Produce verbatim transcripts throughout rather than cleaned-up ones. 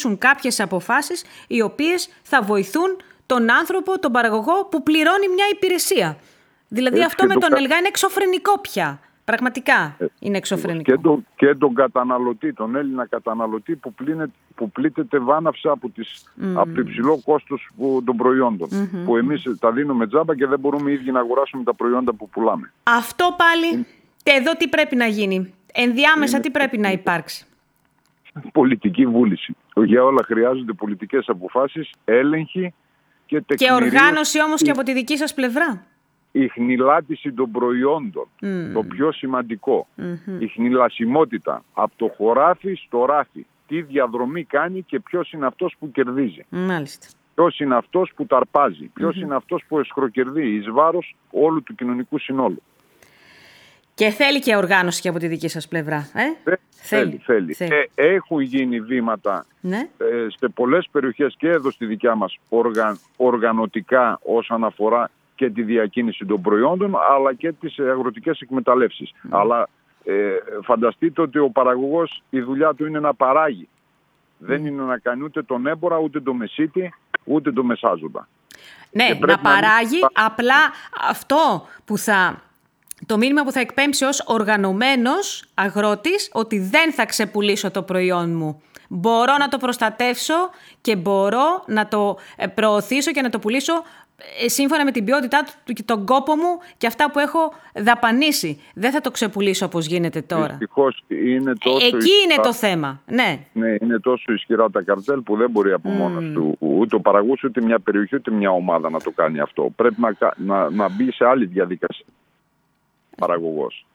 λήξουν κάποιες αποφάσεις οι οποίες θα βοηθούν τον άνθρωπο, τον παραγωγό που πληρώνει μια υπηρεσία. Δηλαδή έτσι αυτό με τον κα... ΕΛΓΑ είναι εξωφρενικό πια. Πραγματικά ε, είναι εξωφρενικό. Και, το, και τον καταναλωτή, τον Έλληνα καταναλωτή που, πλήνε, που πλήττεται βάναυσα από, τις, mm. από το υψηλό κόστος που, των προϊόντων. Mm-hmm. Που εμείς τα δίνουμε τζάμπα και δεν μπορούμε οι ίδιοι να αγοράσουμε τα προϊόντα που πουλάμε. Αυτό πάλι, είναι... εδώ τι πρέπει να γίνει. Ενδιάμεσα είναι... τι πρέπει να υπάρξει. Πολιτική βούληση. Για όλα χρειάζονται πολιτικές αποφάσεις, έλεγχοι και τεκμηρίωση. Και οργάνωση όμως και από τη δική σας πλευρά. Η χνηλάτιση των προϊόντων, mm. το πιο σημαντικό. Mm-hmm. Η χνηλασιμότητα από το χωράφι στο ράφι. Τι διαδρομή κάνει και ποιος είναι αυτός που κερδίζει. Μάλιστα. Ποιος είναι αυτός που ταρπάζει. Ποιος mm-hmm. είναι αυτός που εσχροκερδεί εις βάρος όλου του κοινωνικού συνόλου. Και θέλει και οργάνωση και από τη δική σας πλευρά. Ε? Θε, θέλει, θέλει. θέλει. Ε, έχουν γίνει βήματα ναι. ε, σε πολλές περιοχές και εδώ στη δικιά μας οργαν, οργανωτικά όσον αφορά και τη διακίνηση των προϊόντων, αλλά και τις αγροτικές εκμεταλλεύσεις. Mm. Αλλά ε, φανταστείτε ότι ο παραγωγός η δουλειά του είναι να παράγει. Mm. Δεν είναι να κάνει ούτε τον έμπορα, ούτε τον μεσίτη, ούτε τον μεσάζοντα. Ναι, να παράγει, να... απλά αυτό που θα... Το μήνυμα που θα εκπέμψει ως οργανωμένος αγρότης, ότι δεν θα ξεπουλήσω το προϊόν μου. Μπορώ να το προστατεύσω και μπορώ να το προωθήσω και να το πουλήσω σύμφωνα με την ποιότητά του και τον κόπο μου και αυτά που έχω δαπανίσει. Δεν θα το ξεπουλήσω όπως γίνεται τώρα. Δυστυχώς είναι τόσο Εκεί ισχυρά... είναι το θέμα. Ναι. ναι, είναι τόσο ισχυρά τα καρτέλ που δεν μπορεί από mm. μόνος του ούτε ο παραγωγός, ούτε μια περιοχή, ούτε μια ομάδα να το κάνει αυτό. Πρέπει να, να, να μπει σε άλλη διαδικασία παραγωγός.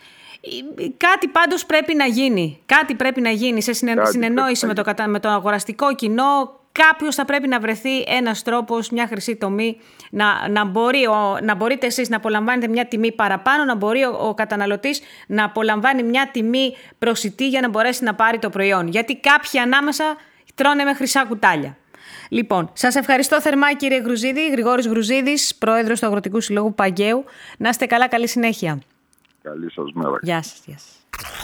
Κάτι πάντως πρέπει να γίνει. Κάτι πρέπει να γίνει σε συνε... συνεννόηση με το, κατα... με το αγοραστικό κοινό. Κάποιος θα πρέπει να βρεθεί ένας τρόπος, μια χρυσή τομή, να, να, μπορεί ο, να μπορείτε εσείς να απολαμβάνετε μια τιμή παραπάνω, να μπορεί ο, ο καταναλωτής να απολαμβάνει μια τιμή προσιτή για να μπορέσει να πάρει το προϊόν. Γιατί κάποιοι ανάμεσα τρώνε με χρυσά κουτάλια. Λοιπόν, σας ευχαριστώ θερμά κύριε Γρουζίδη, Γρηγόρης Γρουζίδης, πρόεδρος του Αγροτικού Συλλόγου Παγκαίου. Να είστε καλά, καλή συνέχεια. Καλή σας μέρα. Γεια σας. Γεια σας.